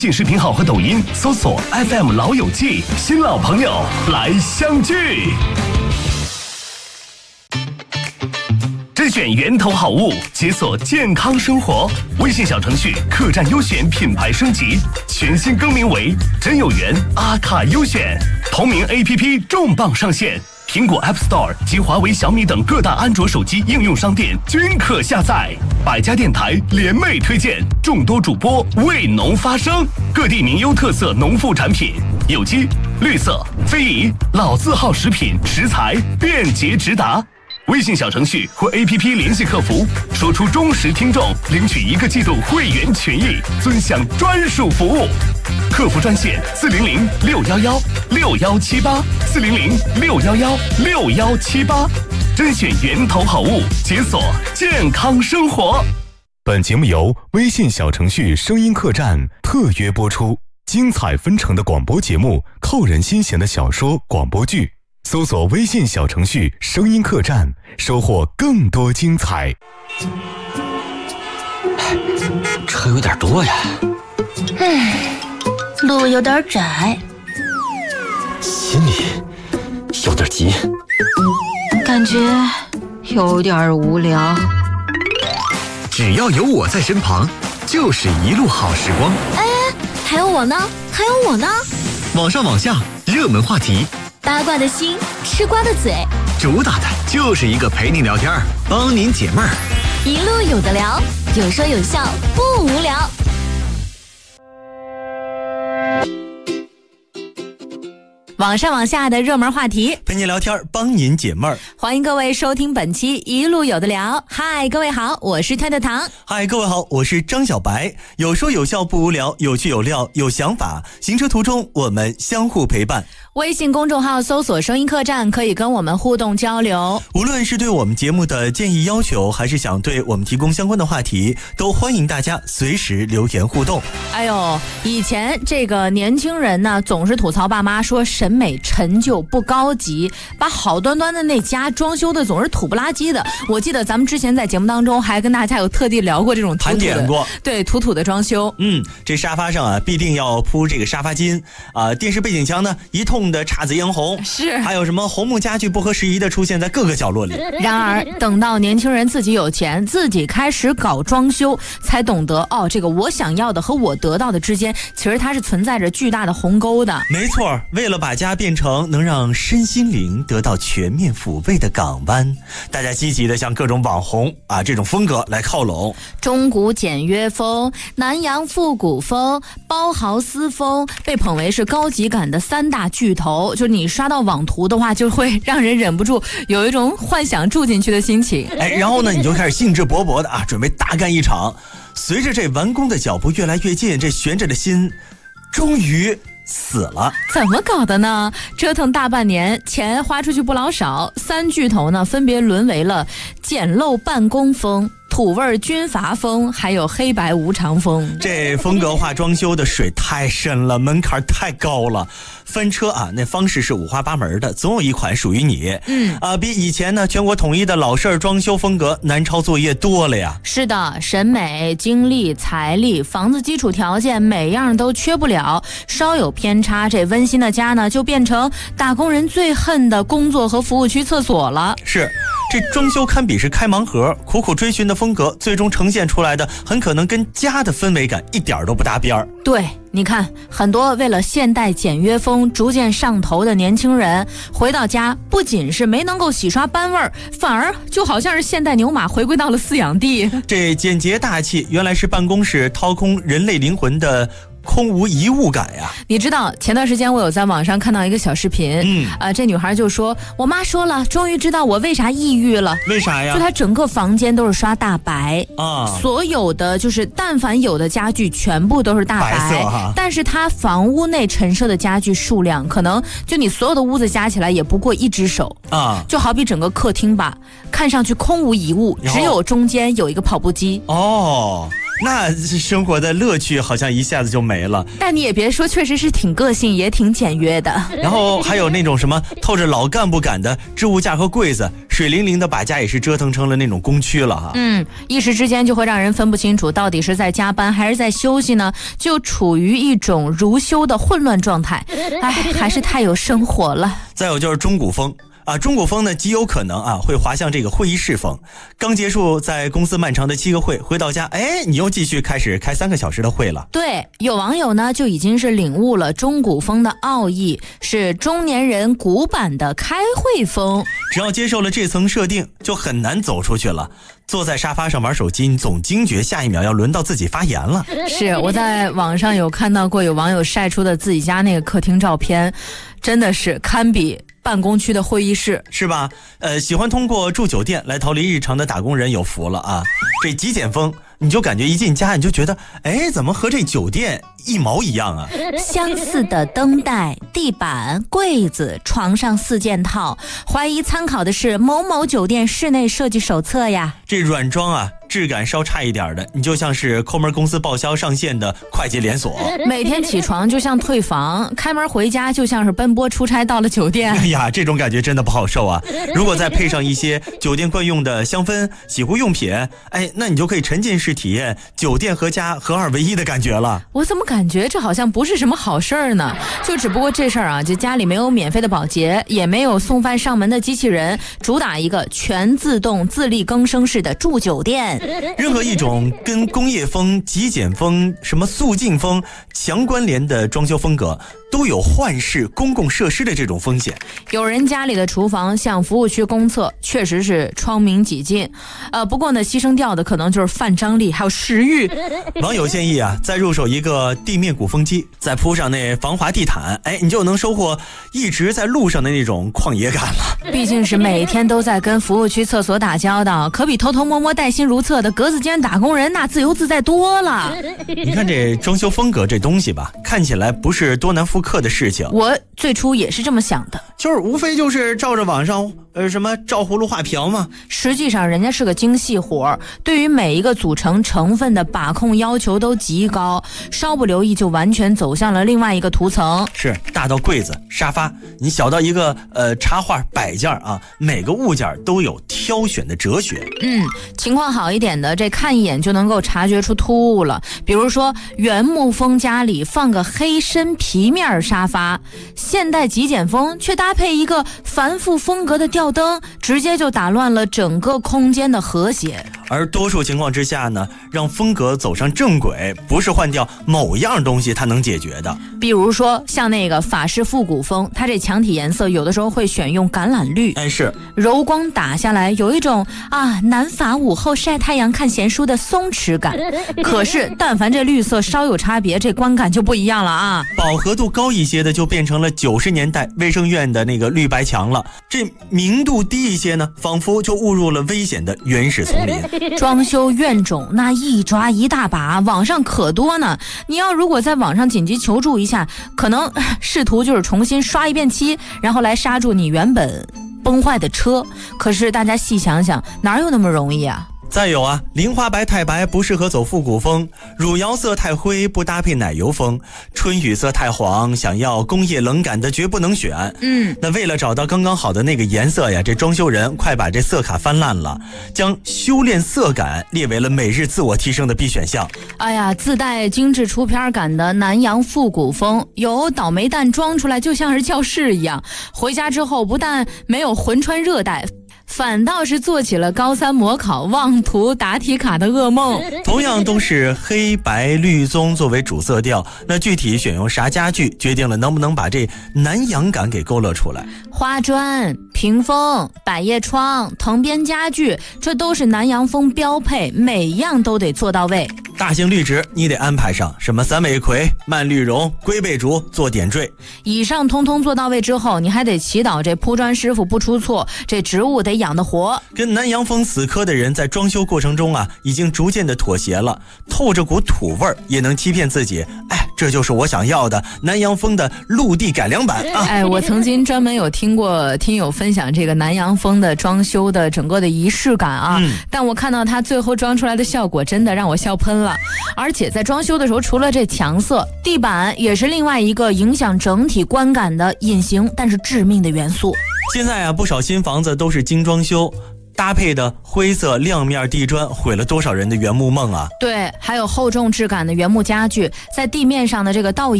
信视频号和抖音搜索 FM 老友记，新老朋友来相聚。甄选源头好物，解锁健康生活。微信小程序客栈优选品牌升级，全新更名为真有缘阿卡优选。同名 APP 重磅上线，苹果 App Store 及华为、小米等各大安卓手机应用商店均可下载。百家电台联袂推荐，众多主播为农发声，各地名优特色农副产品，有机、绿色、非遗、老字号食品食材便捷直达。微信小程序或 APP 联系客服，说出忠实听众，领取1个季度会员权益，尊享专属服务。客服专线400-611-6178，400-611-6178，甄选源头好物，解锁健康生活。 本节目由微信小程序声音客栈特约播出，精彩纷呈的广播节目，扣人心弦的小说广播剧。搜索微信小程序声音客栈，收获更多精彩。 车有点多呀， 路有点窄， 心里有点急， 感觉有点无聊。 只要有我在身旁，就是一路好时光。 哎，还有我呢，还有我呢。 网上网下，热门话题， 八卦的心，吃瓜的嘴， 主打的就是一个陪您聊天，帮您解闷儿， 一路有的聊，有说有笑，不无聊。 网上网下的热门话题， 陪您聊天，帮您解闷儿。 欢迎各位收听本期一路有的聊。嗨，各位好，我是太特糖。 嗨，各位好，我是张小白。有说有笑不无聊，有趣有料有想法。行车途中我们相互陪伴。 微信公众号搜索声音客栈，可以跟我们互动交流。 无论是对我们节目的建议要求，还是想对我们提供相关的话题，都欢迎大家随时留言互动。 哎呦，以前这个年轻人呢，总是吐槽爸妈说审美陈旧不高级，把好端端的那家装修的总是土不拉几的。我记得咱们之前在节目当中还跟大家有特地聊过这种盘点过， 对，土土的装修。 这沙发上啊必定要铺这个沙发巾啊，电视背景墙呢一通的姹紫嫣红， 是， 还有什么红木家具不合时宜的出现在各个角落里。 然而等到年轻人自己有钱，自己开始搞装修，才懂得哦，这个我想要的和我得到的之间，其实它是存在着巨大的鸿沟的。 没错，为了把家变成能让身心灵得到全面抚慰的港湾，大家积极的向各种网红啊这种风格来靠拢。 中古简约风、南洋复古风、包豪斯风被捧为是高级感的3大巨头，就是你刷到网图的话，就会让人忍不住有一种幻想住进去的心情。 然后呢，你就开始兴致勃勃的啊，准备大干一场。随着这完工的脚步越来越近，这悬着的心终于死了。 怎么搞的呢？折腾大半年，钱花出去不老少。3巨头呢，分别沦为了简陋办公风、土味军阀风，还有黑白无常风。 这风格化装修的水太深了，门槛太高了。翻车啊，那方式是五花八门的，总有一款属于你。比以前呢全国统一的老式装修风格难抄作业多了呀。 是的，审美、精力、财力、房子基础条件每样都缺不了，稍有偏差，这温馨的家呢就变成打工人最恨的工作和服务区厕所了。 是，这装修堪比是开盲盒，苦苦追寻的风格最终呈现出来的很可能跟家的氛围感一点都不搭边儿。 对，你看很多为了现代简约风逐渐上头的年轻人，回到家不仅是没能够洗刷班味儿，反而就好像是现代牛马回归到了饲养地。 这简洁大气原来是办公室掏空人类灵魂的空无一物感呀。 你知道前段时间我有在网上看到一个小视频，这女孩就说，我妈说了，终于知道我为啥抑郁了。 为啥呀？ 就她整个房间都是刷大白啊，所有的就是但凡有的家具全部都是大白色哈， 但是她房屋内陈设的家具数量，可能就你所有的屋子加起来也不过1只手啊。就好比整个客厅吧，看上去空无一物，只有中间有一个跑步机。 那生活的乐趣好像一下子就没了。 但你也别说，确实是挺个性，也挺简约的。 然后还有那种什么透着老干部感的置物架和柜子，水灵灵的把家也是折腾成了那种工区了哈。 一时之间就会让人分不清楚到底是在加班还是在休息呢，就处于一种如休的混乱状态。还是太有生活了。 再有就是中古风。中古风呢极有可能会滑向这个会议室风。刚结束在公司漫长的7个会，回到家，你又继续开始开3个小时的会了。 对，有网友呢就已经是领悟了中古风的奥义，是中年人古板的开会风。 只要接受了这层设定，就很难走出去了。坐在沙发上玩手机，你总惊觉下一秒要轮到自己发言了。 是，我在网上有看到过有网友晒出的自己家那个客厅照片，真的是堪比办公区的会议室， 是吧？喜欢通过住酒店来逃离日常的打工人有福了啊！这极简风，你就感觉一进家你就觉得，怎么和这酒店一毛一样啊？ 相似的灯带、地板、柜子、床上4件套，怀疑参考的是某某酒店室内设计手册呀。 这软装质感稍差一点的，你就像是抠门公司报销上线的快捷连锁。 每天起床就像退房，开门回家就像是奔波出差到了酒店。 哎呀，这种感觉真的不好受啊！如果再配上一些酒店惯用的香氛、洗护用品，那你就可以沉浸式体验酒店和家合二为一的感觉了。 我怎么感觉这好像不是什么好事儿呢？就只不过这事儿就家里没有免费的保洁，也没有送饭上门的机器人，主打一个全自动自力更生式的住酒店。 任何一种跟工业风、极简风、什么速进风强关联的装修风格，都有幻视公共设施的这种风险。 有人家里的厨房向服务区公厕，确实是窗明几净。不过呢，牺牲掉的可能就是饭张力还有食欲。 网友建议再入手一个地面鼓风机，再铺上那防滑地毯，你就能收获一直在路上的那种旷野感了。 毕竟是每天都在跟服务区厕所打交道，可比偷偷摸摸带薪如厕的格子间打工人那自由自在多了。 你看这装修风格这东西吧，看起来不是多难复刻的事情。 我最初也是这么想的， 就是无非就是照着网上什么照葫芦画瓢嘛。 实际上人家是个精细活，对于每一个组成成分的把控要求都极高，稍不留意就完全走向了另外一个图层。 是大到柜子、沙发，你小到一个插画摆件每个物件都有挑选的哲学。 情况好一点的，这看一眼就能够察觉出突兀了。比如说原木风家里放个黑深皮面沙发，现代极简风却搭配一个繁复风格的吊灯，直接就打乱了整个空间的和谐。 而多数情况之下呢，让风格走上正轨，不是换掉某样东西它能解决的。 比如说像那个法式复古风，它这墙体颜色有的时候会选用橄榄绿， 是柔光打下来有一种南法午后晒太阳看闲书的松弛感。可是但凡这绿色稍有差别，这观感就不一样了啊！ 饱和度高一些的就变成了90年代卫生院的那个绿白墙了，这明度低一些呢，仿佛就误入了危险的原始丛林。 装修怨种那一抓一大把，网上可多呢。你要如果在网上紧急求助一下，可能试图就是重新刷一遍漆，然后来刹住你原本崩坏的车。可是大家细想想，哪有那么容易啊？ 再有菱花白太白不适合走复古风，汝窑色太灰不搭配奶油风，春雨色太黄想要工业冷感的绝不能选。那为了找到刚刚好的那个颜色呀，这装修人快把这色卡翻烂了，将修炼色感列为了每日自我提升的必选项。 自带精致出片感的南洋复古风，有倒霉蛋装出来就像是教室一样，回家之后不但没有魂穿热带，反倒是做起了高3模考妄图答题卡的噩梦。 同样都是黑白绿棕作为主色调，那具体选用啥家具决定了能不能把这南洋感给勾勒出来。 花砖、屏风、百叶窗、藤编家具，这都是南洋风标配，每样都得做到位。 大型绿植你得安排上，什么三尾葵、蔓绿绒、龟背竹做点缀。 以上通通做到位之后，你还得祈祷这铺砖师傅不出错，这植物得养得活。 跟南洋风死磕的人在装修过程中已经逐渐的妥协了，透着股土味儿也能欺骗自己， 这就是我想要的南洋风的陆地改良版啊！ 哎，我曾经专门有听过听友分享这个南洋风的装修的整个的仪式感啊，但我看到它最后装出来的效果真的让我笑喷了。而且在装修的时候，除了这墙色，地板也是另外一个影响整体观感的隐形但是致命的元素。 现在啊，不少新房子都是精装修，搭配的灰色亮面地砖毁了多少人的原木梦啊！ 对，还有厚重质感的原木家具，在地面上的这个倒影